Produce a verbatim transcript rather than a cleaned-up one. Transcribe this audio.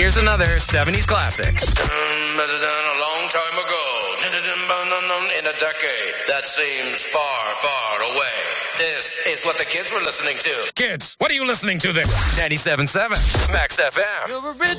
Here's another seventies classic. A long time ago, in a decade that seems far, far away. This is what the kids were listening to. Kids, what are you listening to there? ninety-seven point seven Max F M.